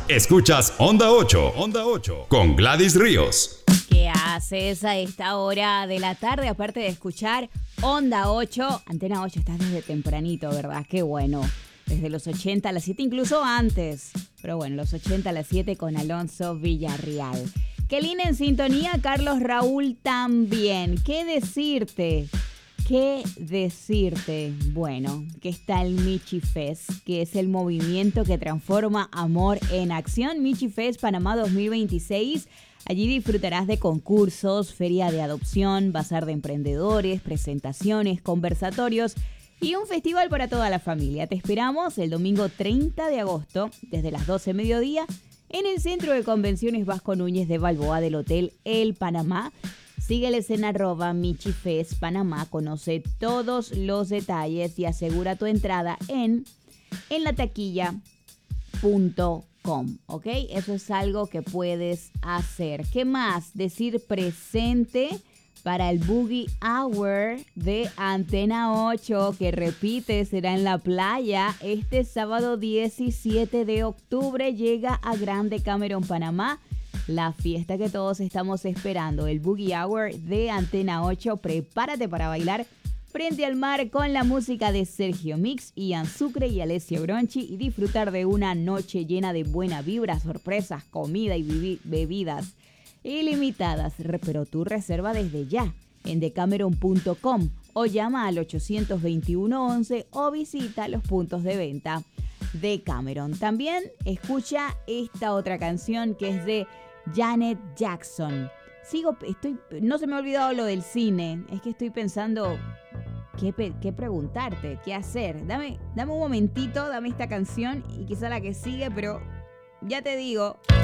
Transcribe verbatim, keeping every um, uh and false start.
Escuchas Onda ocho, Onda ocho, con Gladys Ríos. ¿Qué haces a esta hora de la tarde? Aparte de escuchar Onda ocho, Antena ocho, estás desde tempranito, ¿verdad? Qué bueno. Desde los ochenta a las siete, incluso antes. Pero bueno, los ochenta a las siete con Alonso Villarreal. Kelly en sintonía, Carlos Raúl también. ¿Qué decirte? ¿Qué decirte? Bueno, que está el Michi Fest, que es el movimiento que transforma amor en acción. Michi Fest Panamá dos mil veintiséis. Allí disfrutarás de concursos, feria de adopción, bazar de emprendedores, presentaciones, conversatorios y un festival para toda la familia. Te esperamos el domingo treinta de agosto, desde las doce de mediodía, en el Centro de Convenciones Vasco Núñez de Balboa del Hotel El Panamá. Sígueles en arroba Michi Fest Panamá, conoce todos los detalles y asegura tu entrada en en la taquilla punto com, ¿ok? Eso es algo que puedes hacer. ¿Qué más? Decir presente para el Boogie Hour de Antena ocho, que repite, será en la playa este sábado diecisiete de octubre. Llega a Grande Cameron, Panamá, la fiesta que todos estamos esperando, el Boogie Hour de Antena ocho. Prepárate para bailar frente al mar con la música de Sergio Mix, Ian Sucre y Alessio Bronchi y disfrutar de una noche llena de buena vibra, sorpresas, comida y bebi- bebidas ilimitadas. Pero tú reserva desde ya en decameron punto com o llama al ochocientos veintiuno once o visita los puntos de venta de Cameron. También escucha esta otra canción que es de Janet Jackson. Sigo, estoy, no se me ha olvidado lo del cine, es que estoy pensando qué, qué preguntarte, qué hacer. Dame, dame un momentito, dame esta canción y quizá la que sigue, pero ya te digo.